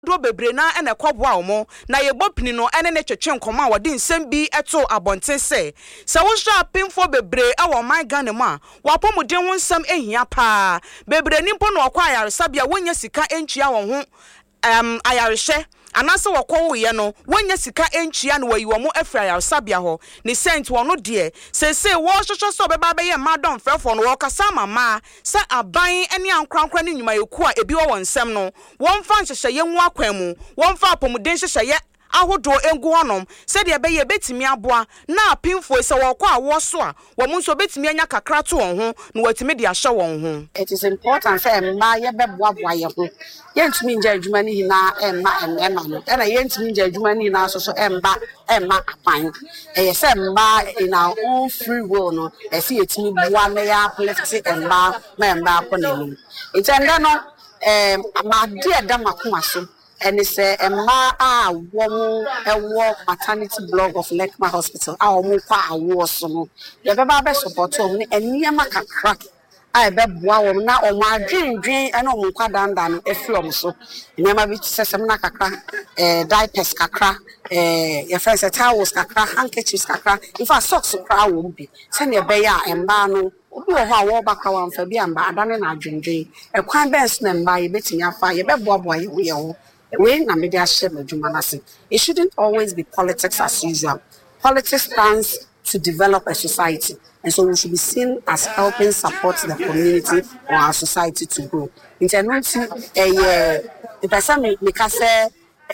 do bebre na ene kwboa omo na yebopini no ene ne twetwe nkoma wode nsem bi eto abonten se wo sha pimfo bebre e my Ghana mu a wapomuden ho nsem ehia pa bebre nimpo no okwa ayaresabia wonya sika entua wo ho ayareshe anase wakwo ye no wonya sika entua no wayi wo mo afra ayaresabia ho ni sent wono de se wo hwehwe so beba be ye madon frefo no wokasa mama se aban ene ankrankra ne nyuma yeku a ebi wo nsem no wonfa nhyehyɛ ye nwu akwan mu wonfa apomuden hyehyɛ ye ahodo engu honom se de be ye betimi aboa na apimfo se wo kwa wo so a wo mo nso betimi anya kakra to won ho na watimi de ahye won ho. It is important say ma ye beboaboa ye ho yentimi nja adwuma ni hina emma no na yentimi nja adwuma ni hina so emma apan say mba in our own free will no see yetimi boa na ya uplift emma akonanim itenda no ma de da makoma so and it's a woman maternity blog of Lekma Hospital. Our mufa was no. The Baba support me and near Macacrack. I bet wow now on my dream and on Muka dan a film so. Never which says some Nakaka, diapers kakra, your friends at towels kakra, handkerchiefs kakra. If I socks so proud won't be. Send your bayer and bano. Obi ho a wo baka wan fa bi amba adane na adwendwen e kwan bens na mba ye betimi afa ye beboaboa ye ho we na media share madwuma na se. It shouldn't always be politics as usual. Politics stands to develop a society, and so we should be seen as helping support the community or our society to grow. International the person make us say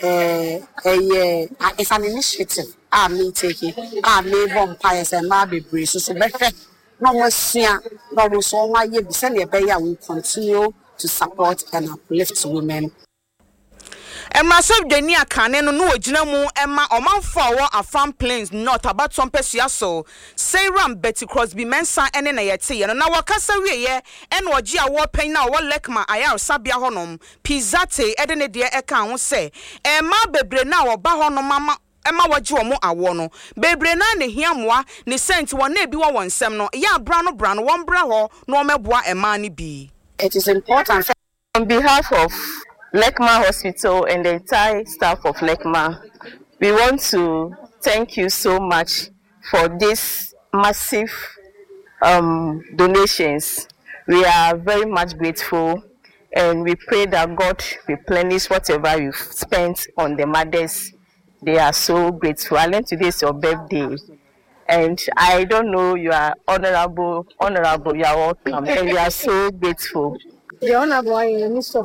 it's an initiative me taking me vampires and ma be brave so better no more sia no more so my ye be send will continue to support and uplift women. Emma Deni akane no ogina mu emma omanfo awo Afam Plains North abaton pesua so Sayram Betty Crosby mensa ene na yete ye no na wakasa wieye ene ogi awo pen na wo Lekma ayaresabia honom Pizzate ede ne de eka ho se emma bebre na wo ba honom mama Emma waji wo mo awo no bebre na ne hiamoa ne sent wo na ebi wo wonsem no ya bra no won bra ho no meboa emma ni bi. It is important on behalf of Lekma Hospital and the entire staff of Lekma, we want to thank you so much for this massive donations. We are very much grateful, and we pray that God replenish whatever you've spent on the mothers. They are so grateful. I learned today is your birthday, and I don't know, you are honorable, you are welcome, and we are so grateful. The honorable Mr.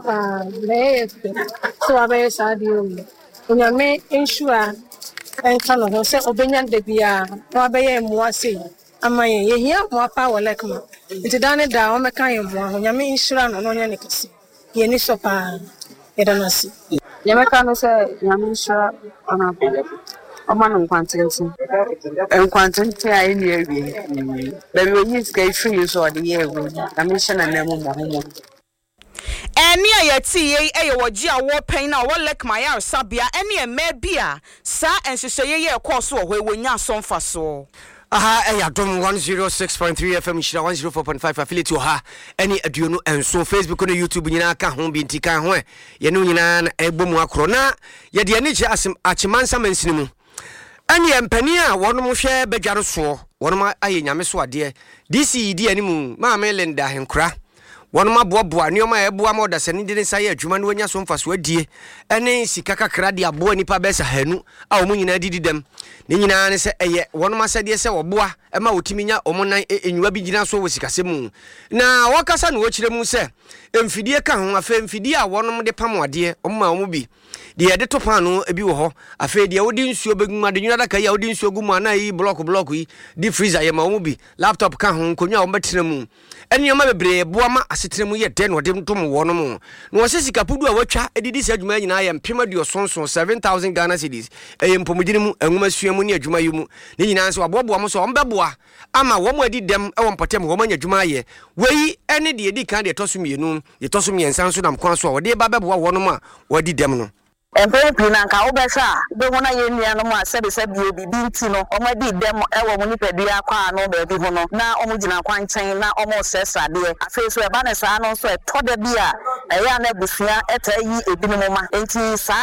So I very sad you. When you may ensure and kind of say Obenian de Bia, Rabay Moise, and my year more power like me. It's done down, my kind of one, when you may insure on Yanicus. Yenisopa, Edanasi. Yamaka say, Yamisha, honorable. Oman quantity and quantity I near me. But we need to get free so the year with a mission and never. Eni ayeti ye wogi awo pen na wo Lekma ayaresabia eni emebia sa enhyehyeye ye ekoso ho wonya asomfa so. Dom 106.3 FM Shira 104.5 affiliate ha any aduonu enso Facebook no YouTube nyina ka ho bi ntika ho ye no nyina na ebomu akro na ye de ani che achimansa mansini mu ani empani a wonom hwe badware so wonom aye nyame so ade DCD animu ma Melinda henkura wonom aboaboa nioma eboa ma odasani de nsa ye adwuma no anya so mfaso adie ene sika kakra de aboa nipa besa hanu a omu nyina dididem ne nyina ne se eye wonom asade se woboa ema otiminya omonan enyiwa bi gina so wosikase mu na wakasa no wokire mu se emfidie ka ho afa emfidie a wonom de pamode omma omu bi de ye de topano ebi wo ho afa de wodi nsuo beguma de nyina da ka ya wodi nsuo gumu ana yi block yi di freezer ye ma omu bi laptop ka ho konwa wo betena mu enioma bebre boa ma asetere mu ye den wode ntom wonom no wo sesika pudu a watwa edidi se adwuma nyina ye mpema dio sonson 7000 Ghana cedis empomudini mu enwuma suamu ne adwuma yimu ne nyina nso aboaboa mo so ombeboa ama wo mo adi dem e won potem wo manya adwuma ye wei ene de edi kan de tosomienu ye tosomiensan so nam kwan so wo de ba beboa wonom a wadi dem no Employee na nka obesa be wona ye nua no mo asebe bi nti no omadi dem ewo mo nipadua kwa no be bi ho no na omo gina kwan chen na omo sesade afi so e ba ne sa no so e to da bi a ɛyɛ na abusua ɛta yi ebinom ma enti saa